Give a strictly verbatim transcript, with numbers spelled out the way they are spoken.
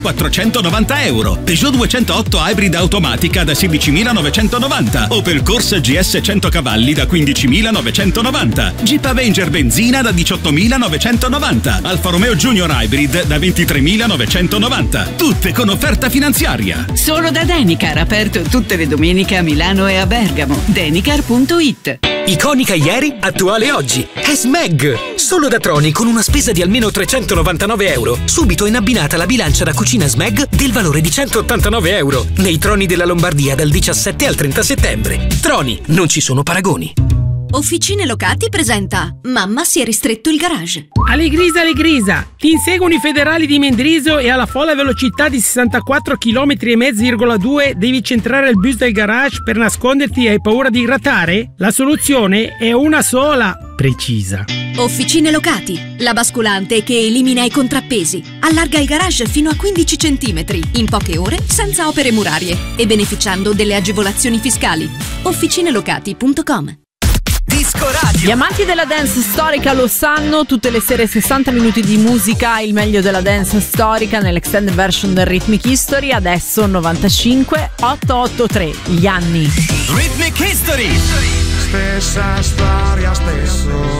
quattrocentonovanta euro. Peugeot duecentotto Hybrid automatica da sedicimilanovecentonovanta. Opel Corsa G S cento cavalli da quindicimilanovecentonovanta. Jeep Avenger benzina da diciottomilanovecentonovanta. Alfa Romeo Junior Hybrid da ventitremilanovecentonovanta. Tutte con offerta finanziaria. Solo da Denicar, aperto tutte le domeniche a Milano e a Bergamo. Denicar punto it. Iconica ieri, attuale oggi. È Smeg! Solo da Troni con una spesa di almeno trecentonovantanove euro. Subito in abbinata la bilancia da cucina Smeg del valore di centottantanove euro. Nei Troni della Lombardia dal diciassette al trenta settembre. Troni, non ci sono paragoni. Officine Locati presenta Mamma si è ristretto il garage. Allegrisa, Allegrisa! Ti inseguono i federali di Mendriso e alla folla velocità di sessantaquattro chilometri e mezzo virgola due devi centrare il bus del garage per nasconderti e hai paura di grattare? La soluzione è una sola, precisa. Officine Locati, la basculante che elimina i contrappesi. Allarga il garage fino a quindici centimetri, in poche ore, senza opere murarie e beneficiando delle agevolazioni fiscali. officinelocati punto com. Disco Radio. Gli amanti della dance storica lo sanno, tutte le sere sessanta minuti di musica, il meglio della dance storica nell'extended version del Rhythmic History, adesso novantacinque ottocentoottantatré, gli anni. Rhythmic History. Stessa storia, stesso